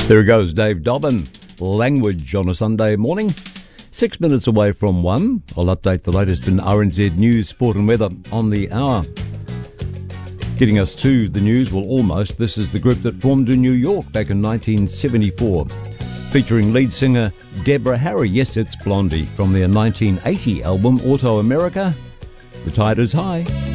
There goes Dave Dobbin. Language on a Sunday morning. 6 minutes away from 1. I'll update the latest in RNZ news, sport and weather on the hour. Getting us to the news, well, almost. This is the group that formed in New York back in 1974. Featuring lead singer Deborah Harry. Yes, it's Blondie from their 1980 album Auto America. The tide is high.